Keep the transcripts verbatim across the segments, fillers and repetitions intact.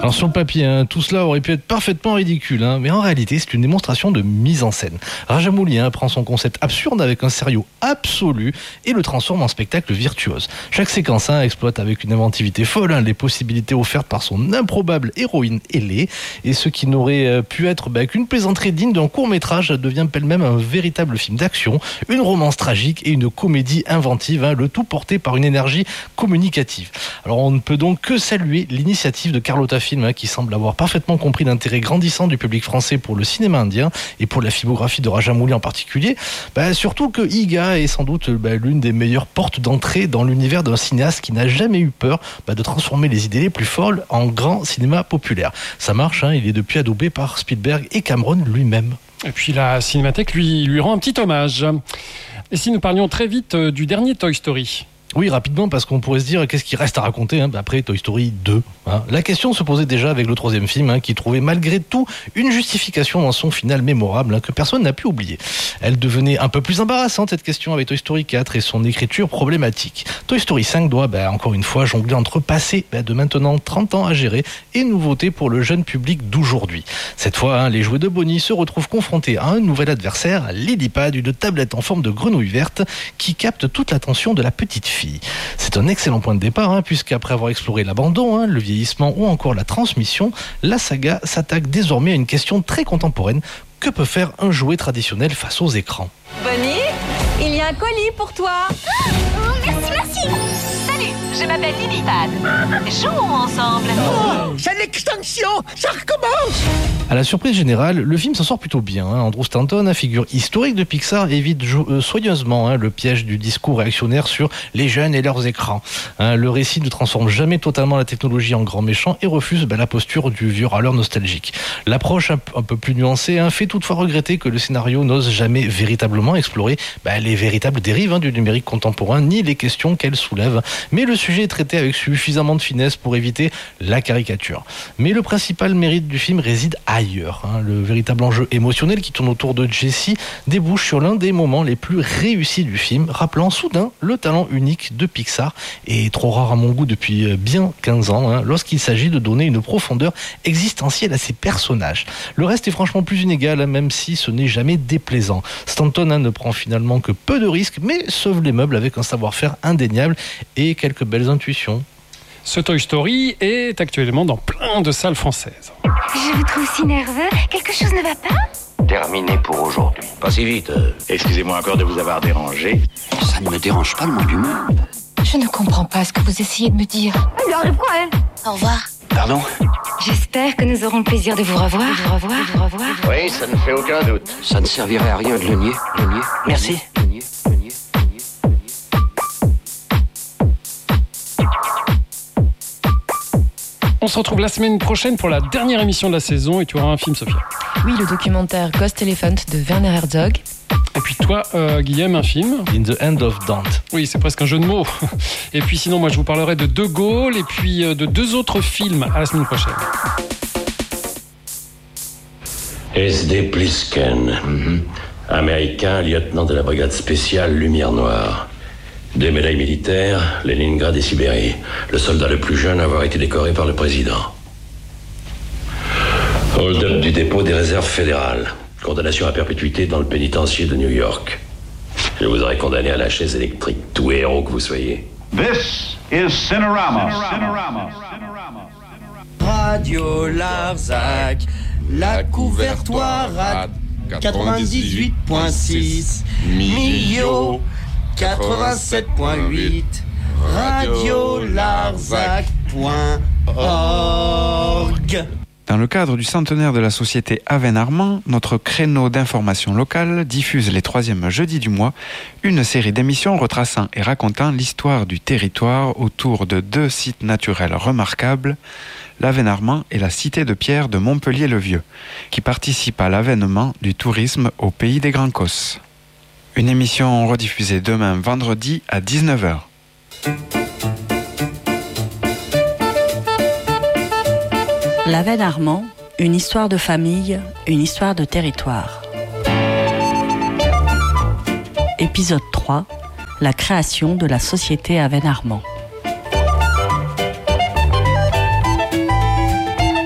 Alors sur le papier, hein, tout cela aurait pu être parfaitement ridicule, hein, mais en réalité c'est une démonstration de mise en scène. Rajamouli hein, prend son concept absurde avec un sérieux absolu et le transforme en spectacle virtuose. Chaque séquence hein, exploite avec une inventivité folle hein, les possibilités offertes par son improbable héroïne ailée, et ce qui n'aurait euh, pu être bah, qu'une plaisanterie digne d'un court-métrage devient pêle-même un véritable film d'action, une romance tragique et une comédie inventive, hein, le tout porté par une énergie communicative. Alors on ne peut donc que saluer l'initiative de Carlotta Film hein, qui semble avoir parfaitement compris l'intérêt grandissant du public français pour le cinéma indien et pour la filmographie de Rajamouli en particulier. Bah, surtout que Iga est sans doute bah, l'une des meilleures portes d'entrée dans l'univers d'un cinéaste qui n'a jamais eu peur bah, de transformer les idées les plus folles en grand cinéma populaire. Ça marche, hein, il est depuis adoubé par Spielberg et Cameron lui-même. Et puis la Cinémathèque lui, lui rend un petit hommage. Et si nous parlions très vite du dernier Toy Story ? Oui, rapidement, parce qu'on pourrait se dire qu'est-ce qui reste à raconter hein, après Toy Story deux. Hein. La question se posait déjà avec le troisième film, hein, qui trouvait malgré tout une justification dans son final mémorable hein, que personne n'a pu oublier. Elle devenait un peu plus embarrassante cette question avec Toy Story quatre et son écriture problématique. Toy Story cinq doit bah, encore une fois jongler entre passé bah, de maintenant trente ans à gérer et nouveauté pour le jeune public d'aujourd'hui. Cette fois, hein, les jouets de Bonnie se retrouvent confrontés à un nouvel adversaire, Lily-Pad, une tablette en forme de grenouille verte qui capte toute l'attention de la petite fille. C'est un excellent point de départ, hein, puisqu'après avoir exploré l'abandon, hein, le vieillissement ou encore la transmission, la saga s'attaque désormais à une question très contemporaine. Que peut faire un jouet traditionnel face aux écrans ? Bonnie, il y a un colis pour toi. Oh, merci, merci. Salut, je m'appelle Lily-Pad. Jouons ensemble. Oh, c'est l'extinction, ça recommence. À la surprise générale, le film s'en sort plutôt bien. Hein. Andrew Stanton, figure historique de Pixar, évite jo- euh, soigneusement hein, le piège du discours réactionnaire sur les jeunes et leurs écrans. Hein, le récit ne transforme jamais totalement la technologie en grand méchant et refuse bah, la posture du vieux râleur nostalgique. L'approche un, p- un peu plus nuancée hein, fait toutefois regretter que le scénario n'ose jamais véritablement explorer bah, les véritables dérives hein, du numérique contemporain, ni les questions qu'elle soulève. Mais le sujet est traité avec suffisamment de finesse pour éviter la caricature. Mais le principal mérite du film réside ailleurs. Hein. Le véritable enjeu émotionnel qui tourne autour de Jessie débouche sur l'un des moments les plus réussis du film, rappelant soudain le talent unique de Pixar, et trop rare à mon goût depuis bien quinze ans, hein, lorsqu'il s'agit de donner une profondeur existentielle à ses personnages. Le reste est franchement plus inégal, hein, même si ce n'est jamais déplaisant. Stanton hein, ne prend finalement que peu de risques, mais sauve les meubles avec un savoir-faire indéniable et quelques belles intuitions. Ce Toy Story est actuellement dans plein de salles françaises. Je vous trouve si nerveux. Quelque chose ne va pas ? Terminé pour aujourd'hui. Pas si vite. euh, Excusez-moi encore de vous avoir dérangé. Ça ne me dérange pas le moins du monde. Je ne comprends pas ce que vous essayez de me dire. Il lui arrive quoi, elle ? Au revoir. Pardon ? J'espère que nous aurons le plaisir de vous revoir. De vous revoir, de vous revoir. Oui, ça ne fait aucun doute. Ça ne servirait à rien de le nier. Le nier. Merci. Le nier, le nier, le nier, le nier. On se retrouve la semaine prochaine pour la dernière émission de la saison et tu auras un film, Sophia. Oui, le documentaire Ghost Elephant de Werner Herzog. Et puis toi, euh, Guillaume, un film. In the End of Dante. Oui, c'est presque un jeu de mots. Et puis sinon, moi, je vous parlerai de De Gaulle et puis euh, de deux autres films à la semaine prochaine. S D Plisken, mm-hmm. Américain, lieutenant de la brigade spéciale Lumière Noire. Deux médailles militaires, Leningrad et Sibérie. Le soldat le plus jeune à avoir été décoré par le président. Hold-up du dépôt des réserves fédérales. Condamnation à perpétuité dans le pénitencier de New York. Je vous aurais condamné à la chaise électrique, tout héros que vous soyez. This is Cinerama. Radio Larzac, la couvertoire à quatre-vingt-dix-huit virgule six, Millau quatre-vingt-sept virgule huit, radio larzac point org. Dans le cadre du centenaire de la société Aven-Armand, notre créneau d'information locale diffuse les troisièmes jeudis du mois une série d'émissions retraçant et racontant l'histoire du territoire autour de deux sites naturels remarquables, l'Aven-Armand et la cité de pierre de Montpellier-le-Vieux, qui participent à l'avènement du tourisme au pays des Grands Cosses. Une émission rediffusée demain vendredi à dix-neuf heures. L'Aven-Armand, une histoire de famille, une histoire de territoire. Épisode trois, la création de la société Aven-Armand.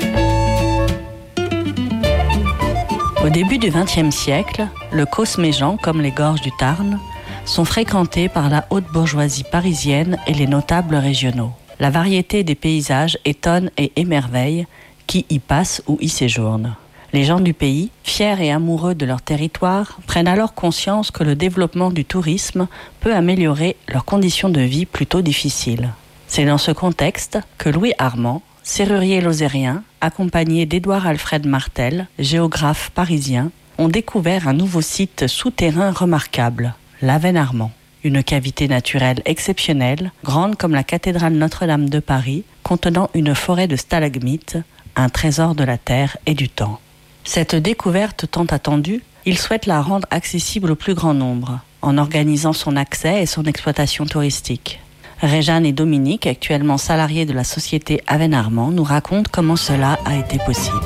début du vingtième siècle, le Causse-Méjean, comme les gorges du Tarn, sont fréquentés par la haute bourgeoisie parisienne et les notables régionaux. La variété des paysages étonne et émerveille qui y passent ou y séjournent. Les gens du pays, fiers et amoureux de leur territoire, prennent alors conscience que le développement du tourisme peut améliorer leurs conditions de vie plutôt difficiles. C'est dans ce contexte que Louis Armand, serrurier lozérien, accompagné d'Édouard Alfred Martel, géographe parisien, ont découvert un nouveau site souterrain remarquable, l'Avesnes-Armand. Une cavité naturelle exceptionnelle, grande comme la cathédrale Notre-Dame de Paris, contenant une forêt de stalagmites, un trésor de la terre et du temps. Cette découverte tant attendue, il souhaite la rendre accessible au plus grand nombre, en organisant son accès et son exploitation touristique. Réjeanne et Dominique, actuellement salariés de la société Avesnes-Armand, nous racontent comment cela a été possible.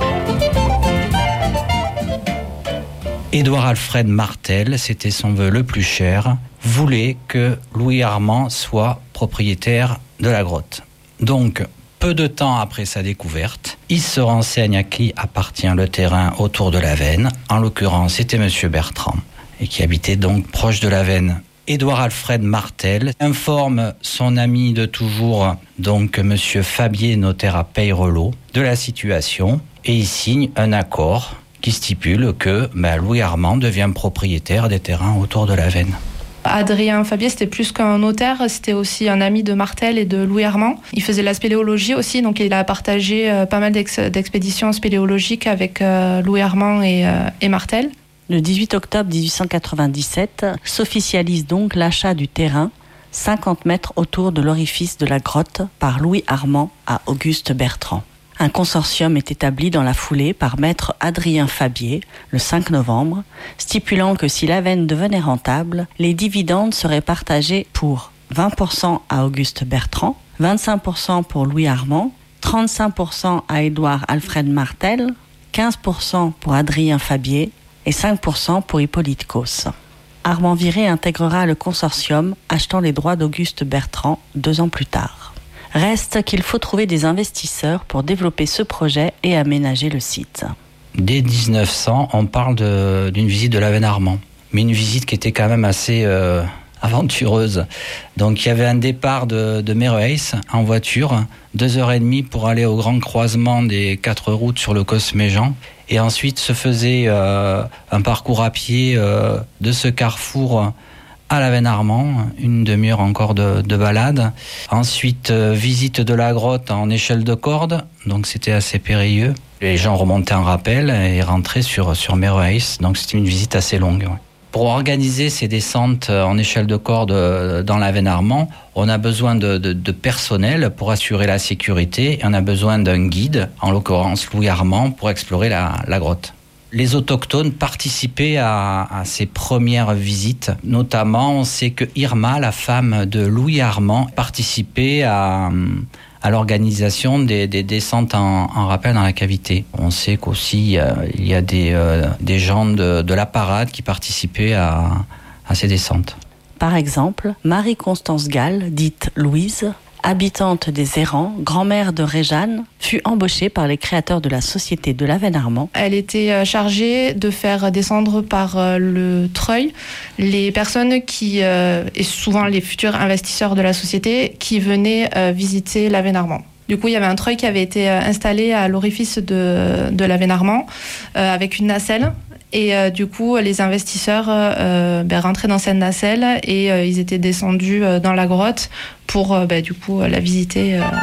Édouard Alfred Martel, c'était son vœu le plus cher, voulait que Louis Armand soit propriétaire de la grotte. Donc, peu de temps après sa découverte, il se renseigne à qui appartient le terrain autour de l'Avesnes. En l'occurrence, c'était Monsieur Bertrand, et qui habitait donc proche de l'Avesnes. Édouard Alfred Martel informe son ami de toujours, donc Monsieur Fabier, notaire à Peyrelot, de la situation, et il signe un accord qui stipule que ben, Louis Armand devient propriétaire des terrains autour de l'Avesnes. Adrien Fabier, c'était plus qu'un notaire, c'était aussi un ami de Martel et de Louis Armand. Il faisait la spéléologie aussi, donc il a partagé euh, pas mal d'ex- d'expéditions spéléologiques avec euh, Louis Armand et, euh, et Martel. Le dix-huit octobre dix-huit cent quatre-vingt-dix-sept s'officialise donc l'achat du terrain, cinquante mètres autour de l'orifice de la grotte, par Louis Armand à Auguste Bertrand. Un consortium est établi dans la foulée par maître Adrien Fabier, le cinq novembre, stipulant que si l'Avesnes devenait rentable, les dividendes seraient partagés pour vingt pour cent à Auguste Bertrand, vingt-cinq pour cent pour Louis Armand, trente-cinq pour cent à Édouard Alfred Martel, quinze pour cent pour Adrien Fabier et cinq pour cent pour Hippolyte Causse. Armand Viré intégrera le consortium, achetant les droits d'Auguste Bertrand deux ans plus tard. Reste qu'il faut trouver des investisseurs pour développer ce projet et aménager le site. Dès dix-neuf cents, on parle de, d'une visite de l'Avesnes-Armand, mais une visite qui était quand même assez euh, aventureuse. Donc il y avait un départ de, de Méreheis en voiture, deux heures et demie pour aller au grand croisement des quatre routes sur le Causse-Méjean. Et ensuite se faisait euh, un parcours à pied euh, de ce carrefour à l'Avesnes-Armand, une demi-heure encore de, de balade. Ensuite, euh, visite de la grotte en échelle de corde, donc c'était assez périlleux. Les gens remontaient en rappel et rentraient sur, sur Méreheis, donc c'était une visite assez longue. Ouais. Pour organiser ces descentes en échelle de corde dans l'Avesnes-Armand, on a besoin de, de, de personnel pour assurer la sécurité et on a besoin d'un guide, en l'occurrence Louis Armand, pour explorer la, la grotte. Les autochtones participaient à, à ces premières visites. Notamment, on sait que Irma, la femme de Louis Armand, participait à, à l'organisation des, des descentes en, en rappel dans la cavité. On sait qu'aussi euh, il y a des, euh, des gens de, de la parade qui participaient à, à ces descentes. Par exemple, Marie-Constance Gall, dite Louise, habitante des Errants, grand-mère de Réjeanne, fut embauchée par les créateurs de la société de l'Avesnes-Armand. Elle était chargée de faire descendre par le treuil les personnes qui, euh, et souvent les futurs investisseurs de la société, qui venaient euh, visiter l'Avesnes-Armand. Du coup, il y avait un treuil qui avait été installé à l'orifice de, de l'Avesnes-Armand euh, avec une nacelle. Et euh, du coup, les investisseurs euh, ben, rentraient dans cette nacelle et euh, ils étaient descendus euh, dans la grotte pour euh, ben, du coup, euh, la visiter. Euh.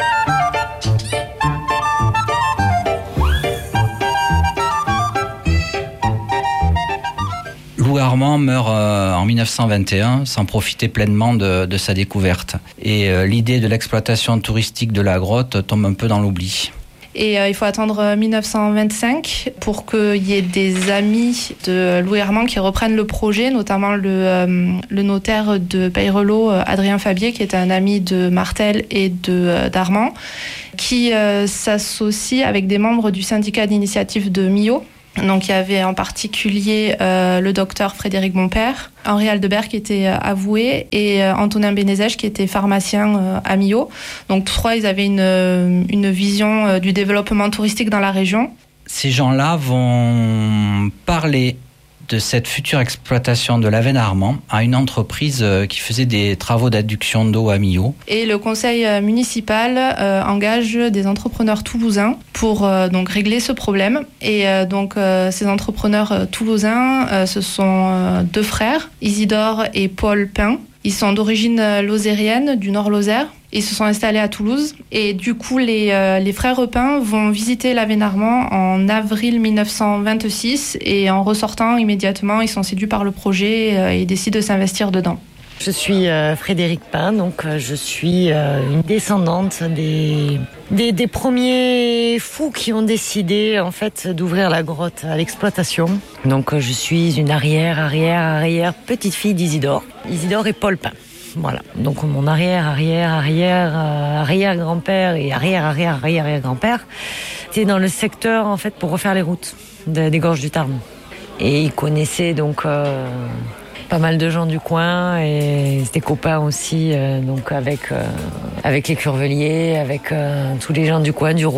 Louis Armand meurt euh, en dix-neuf cent vingt et un sans profiter pleinement de, de sa découverte. Et euh, l'idée de l'exploitation touristique de la grotte tombe un peu dans l'oubli. Et euh, il faut attendre dix-neuf cent vingt-cinq pour qu'il y ait des amis de Louis Armand qui reprennent le projet, notamment le, euh, le notaire de Peyrelot, euh, Adrien Fabier, qui est un ami de Martel et de, euh, d'Armand, qui euh, s'associe avec des membres du syndicat d'initiative de Millau. Donc il y avait en particulier euh, le docteur Frédéric Bonpère, Henri Aldebert qui était euh, avoué et euh, Antonin Bénézèche qui était pharmacien euh, à Millau. Donc tous trois, ils avaient une, une vision euh, du développement touristique dans la région. ces gens-là vont parler de cette future exploitation de l'Avesnes-Armand à une entreprise qui faisait des travaux d'adduction d'eau à Millau. Et le conseil municipal euh, engage des entrepreneurs toulousains pour euh, donc régler ce problème. Et euh, donc euh, ces entrepreneurs euh, toulousains, euh, ce sont euh, deux frères, Isidore et Paul Pin. Ils sont d'origine lozérienne, du Nord-Lozère. Ils se sont installés à Toulouse. Et du coup, les, euh, les frères Repin vont visiter l'Avesnes-Armand en avril mille neuf cent vingt-six. Et en ressortant immédiatement, ils sont séduits par le projet euh, et décident de s'investir dedans. Je suis euh, Frédéric Pin, donc euh, je suis euh, une descendante des, des, des premiers fous qui ont décidé en fait d'ouvrir la grotte à l'exploitation. Donc euh, je suis une arrière, arrière, arrière petite fille d'Isidore. Isidore et Paul Pin. Voilà. Donc mon arrière, arrière, arrière, euh, arrière grand-père et arrière, arrière, arrière, arrière grand-père étaient dans le secteur en fait pour refaire les routes de, des gorges du Tarn. Et ils connaissaient donc euh, pas mal de gens du coin et ils étaient copains aussi euh, donc avec euh, avec les Curveliers, avec euh, tous les gens du coin, du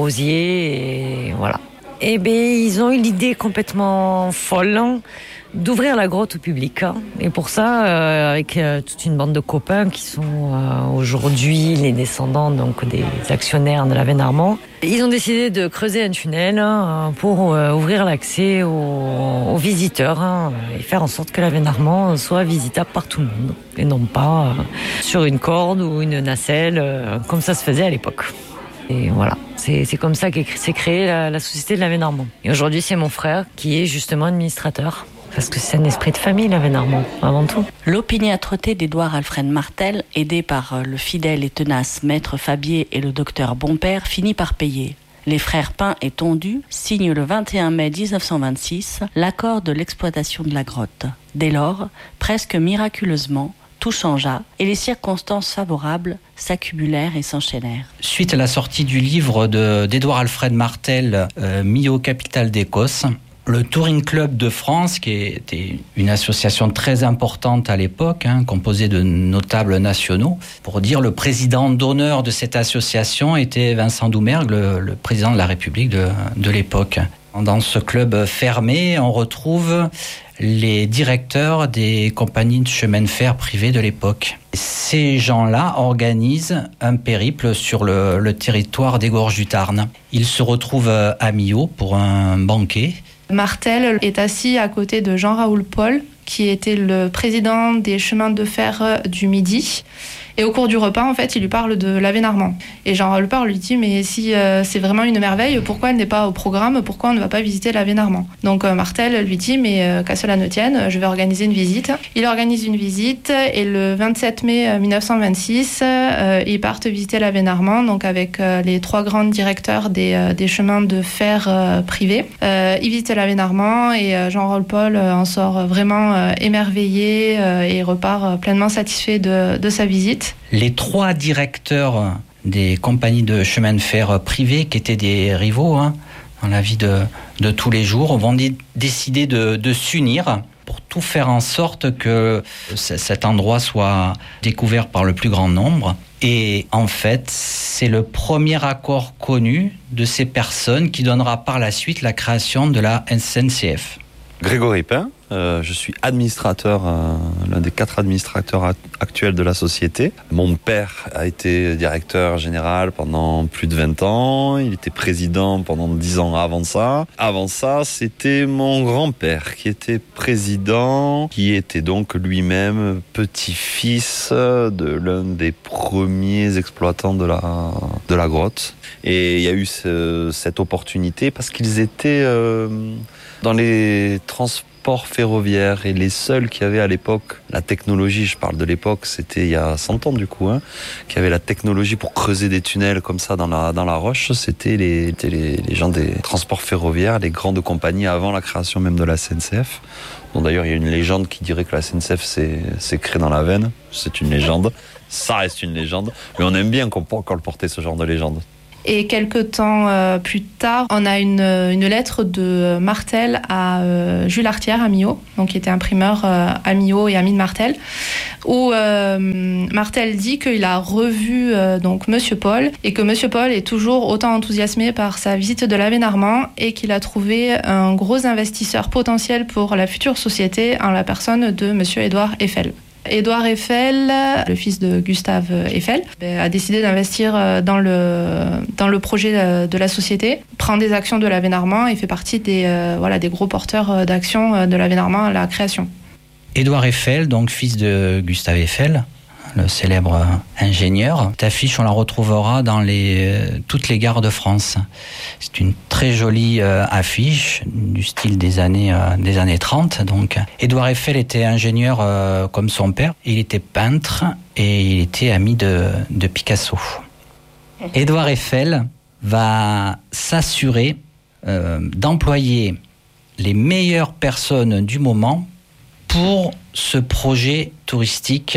Rosier et voilà. Et ben ils ont eu l'idée complètement folle hein, d'ouvrir la grotte au public. Hein. Et pour ça, euh, avec euh, toute une bande de copains qui sont euh, aujourd'hui les descendants donc des actionnaires de l'Avesnes-Armand, ils ont décidé de creuser un tunnel hein, pour euh, ouvrir l'accès aux, aux visiteurs hein, et faire en sorte que l'Avesnes-Armand soit visitable par tout le monde et non pas euh, sur une corde ou une nacelle euh, comme ça se faisait à l'époque. Et voilà, c'est, c'est comme ça qu'est s'est créée la, la société de l'Avesnes-Armand. Et aujourd'hui, c'est mon frère qui est justement administrateur. Parce que c'est un esprit de famille, l'Avesnes-Armand, avant tout. L'opiniâtreté d'Édouard Alfred Martel, aidé par le fidèle et tenace maître Fabier et le docteur Bonpère, finit par payer. Les frères Pin et Tondu signent le vingt et un mai dix-neuf cent vingt-six l'accord de l'exploitation de la grotte. Dès lors, presque miraculeusement, tout changea et les circonstances favorables s'accumulèrent et s'enchaînèrent. Suite à la sortie du livre de, d'Édouard Alfred Martel, euh, Millau, capitale d'Écosse, le Touring Club de France, qui était une association très importante à l'époque, hein, composée de notables nationaux, pour dire le président d'honneur de cette association était Vincent Doumergue, le, le président de la République de, de l'époque. Dans ce club fermé, on retrouve les directeurs des compagnies de chemin de fer privées de l'époque. Ces gens-là organisent un périple sur le, le territoire des gorges du Tarn. Ils se retrouvent à Millau pour un banquet. Martel est assis à côté de Jean-Raoul Paul, qui était le président des chemins de fer du Midi. Et au cours du repas, en fait, il lui parle de l'Avesnes-Armand. Et Jean-Raoul Paul lui dit, mais si euh, c'est vraiment une merveille, pourquoi elle n'est pas au programme? Pourquoi on ne va pas visiter l'Avesnes-Armand? Donc euh, Martel lui dit, mais euh, qu'à cela ne tienne, je vais organiser une visite. Il organise une visite et le vingt-sept mai mille neuf cent vingt-six, euh, ils partent visiter l'Avesnes-Armand, donc avec euh, les trois grands directeurs des, euh, des chemins de fer euh, privés. Euh, ils visitent l'Avesnes-Armand et euh, Jean-Raoul Paul euh, en sort vraiment euh, émerveillé euh, et repart euh, pleinement satisfait de, de sa visite. Les trois directeurs des compagnies de chemin de fer privées, qui étaient des rivaux hein, dans la vie de, de tous les jours, vont d- décider de, de s'unir pour tout faire en sorte que c- cet endroit soit découvert par le plus grand nombre. Et en fait, c'est le premier accord connu de ces personnes qui donnera par la suite la création de la S N C F. Grégory Pin, euh, je suis administrateur, euh, l'un des quatre administrateurs a- actuels de la société. Mon père a été directeur général pendant plus de vingt ans, il était président pendant dix ans avant ça. Avant ça, c'était mon grand-père qui était président, qui était donc lui-même petit-fils de l'un des premiers exploitants de la, de la grotte. Et il y a eu ce, cette opportunité parce qu'ils étaient... Euh, dans les transports ferroviaires et les seuls qui avaient à l'époque la technologie, je parle de l'époque, c'était il y a cent ans du coup, hein, qui avaient la technologie pour creuser des tunnels comme ça dans la, dans la roche, c'était les, c'était les, les gens des transports ferroviaires, les grandes compagnies avant la création même de la S N C F. Bon, d'ailleurs, il y a une légende qui dirait que la S N C F s'est, s'est créée dans la veine, c'est une légende, ça reste une légende, mais on aime bien qu'on colporter ce genre de légende. Et quelques temps euh, plus tard, on a une, une lettre de Martel à euh, Jules Artière à Millau, donc qui était imprimeur euh, à Millau et ami de Martel, où euh, Martel dit qu'il a revu euh, donc Monsieur Paul et que Monsieur Paul est toujours autant enthousiasmé par sa visite de l'Avenarman et qu'il a trouvé un gros investisseur potentiel pour la future société en la personne de Monsieur Édouard Eiffel. Édouard Eiffel, le fils de Gustave Eiffel, a décidé d'investir dans le, dans le projet de la société, prend des actions de l'Avenarman et fait partie des, euh, voilà, des gros porteurs d'actions de l'Avenarman à la création. Édouard Eiffel, donc fils de Gustave Eiffel, le célèbre ingénieur. Cette affiche, on la retrouvera dans les, toutes les gares de France. C'est une très jolie euh, affiche du style des années, euh, des années trente. Donc. Édouard Eiffel était ingénieur euh, comme son père. Il était peintre et il était ami de, de Picasso. Édouard Eiffel va s'assurer euh, d'employer les meilleures personnes du moment pour ce projet touristique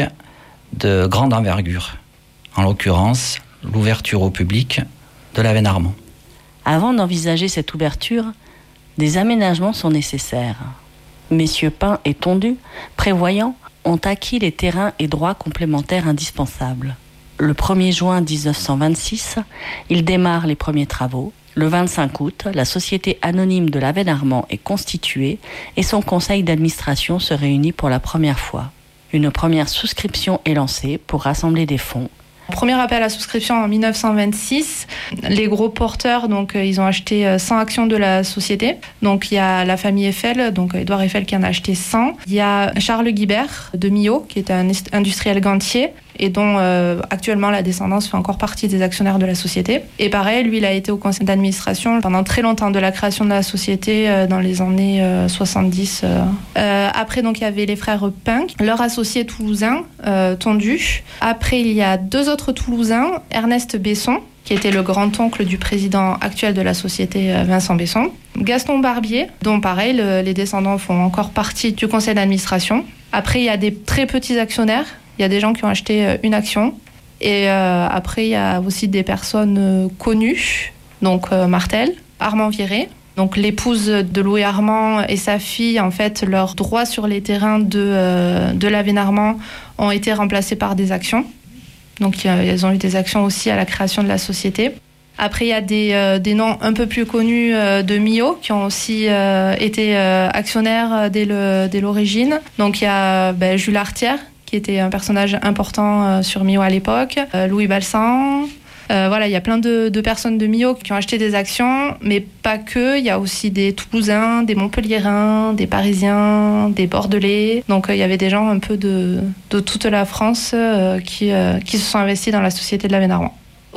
de grande envergure, en l'occurrence l'ouverture au public de l'Avenarman. Avant d'envisager cette ouverture, des aménagements sont nécessaires. Messieurs Pin et Tondu, prévoyants, ont acquis les terrains et droits complémentaires indispensables. Le premier juin dix-neuf cent vingt-six, ils démarrent les premiers travaux. Le vingt-cinq août, la société anonyme de l'Avenarman est constituée et son conseil d'administration se réunit pour la première fois. Une première souscription est lancée pour rassembler des fonds. Premier appel à souscription en dix-neuf cent vingt-six. Les gros porteurs, donc, ils ont acheté cent actions de la société. Donc, il y a la famille Eiffel, donc Édouard Eiffel qui en a acheté cent. Il y a Charles Guibert de Millau, qui est un industriel gantier et dont euh, actuellement la descendance fait encore partie des actionnaires de la société. Et pareil, lui, il a été au conseil d'administration pendant très longtemps de la création de la société euh, dans les années euh, soixante-dix. Euh. Euh, après, donc, il y avait les frères Pin, leur associé toulousain, euh, Tondu. Après, il y a deux autres Toulousains, Ernest Besson, qui était le grand-oncle du président actuel de la société, Vincent Besson. Gaston Barbier, dont pareil, le, les descendants font encore partie du conseil d'administration. Après, il y a des très petits actionnaires. Il y a des gens qui ont acheté une action. Et euh, après, il y a aussi des personnes euh, connues, donc euh, Martel, Armand Viré. Donc l'épouse de Louis Armand et sa fille, en fait, leurs droits sur les terrains de, euh, de l'Avenarman ont été remplacés par des actions. Donc euh, elles ont eu des actions aussi à la création de la société. Après, il y a des, euh, des noms un peu plus connus euh, de Millau qui ont aussi euh, été euh, actionnaires dès, le, dès l'origine. Donc il y a ben, Jules Artière, qui était un personnage important euh, sur Millau à l'époque, euh, Louis Balsan. Euh, voilà, il y a plein de, de personnes de Millau qui ont acheté des actions, mais pas que. Il y a aussi des Toulousains, des Montpelliérains, des Parisiens, des Bordelais. Donc euh, il y avait des gens un peu de, de toute la France euh, qui, euh, qui se sont investis dans la société de l'Avenarman.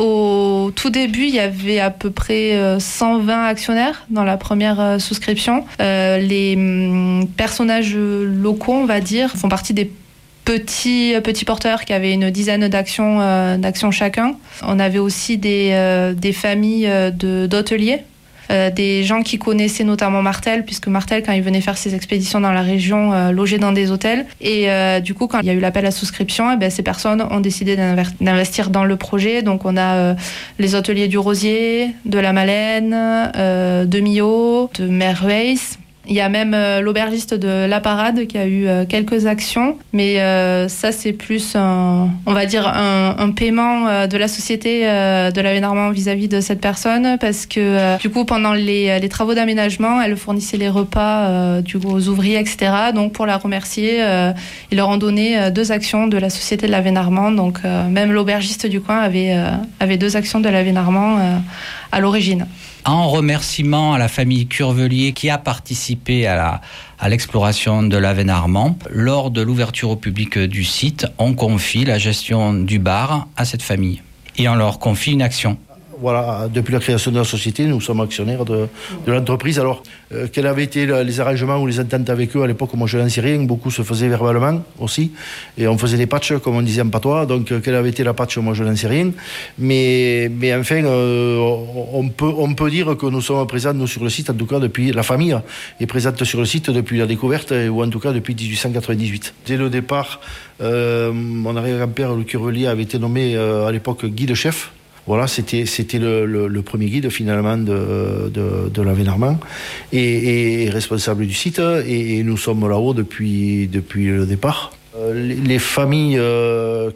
Au tout début, il y avait à peu près cent vingt actionnaires dans la première souscription. Euh, les hum, personnages locaux, on va dire, font partie des petits, petits porteurs qui avaient une dizaine d'actions, euh, d'actions chacun. On avait aussi des, euh, des familles de, d'hôteliers, euh, des gens qui connaissaient notamment Martel, puisque Martel, quand il venait faire ses expéditions dans la région, euh, logeait dans des hôtels. Et euh, du coup, quand il y a eu l'appel à souscription, eh ben, ces personnes ont décidé d'investir dans le projet. Donc on a euh, les hôteliers du Rosier, de la Malaine, euh, de Millau, de Merveilles. Il y a même euh, l'aubergiste de La Parade qui a eu euh, quelques actions, mais euh, ça c'est plus un, on va dire un, un paiement euh, de la société euh, de l'Avenarman vis-à-vis de cette personne, parce que euh, du coup pendant les, les travaux d'aménagement, elle fournissait les repas euh, du coup, aux ouvriers, et cetera. Donc pour la remercier, euh, ils leur ont donné euh, deux actions de la société de l'Avenarman. Donc euh, même l'aubergiste du coin avait, euh, avait deux actions de l'Avenarman euh, à l'origine. En remerciement à la famille Curvelier qui a participé à, la, à l'exploration de l'Avenarman, lors de l'ouverture au public du site, on confie la gestion du bar à cette famille et on leur confie une action. Voilà, depuis la création de la société, nous sommes actionnaires de, de l'entreprise. Alors, euh, quels avaient été les arrangements ou les ententes avec eux à l'époque? Moi, je n'en sais rien. Beaucoup se faisaient verbalement aussi. Et on faisait des patchs, comme on disait en patois. Donc, euh, quelle avait été la patch? Moi, je n'en sais rien. Mais, mais enfin, euh, on, peut, on peut dire que nous sommes présents, nous, sur le site, en tout cas, depuis... La famille est présente sur le site depuis la découverte, ou en tout cas depuis dix-huit cent quatre-vingt-dix-huit. Dès le départ, euh, mon arrière-grand-père, le Curvelier, avait été nommé euh, à l'époque guide-chef Voilà, c'était, c'était le, le, le premier guide finalement de, de, de l'Avenarman et, et responsable du site. Et, et nous sommes là-haut depuis, depuis le départ. Les, les familles euh,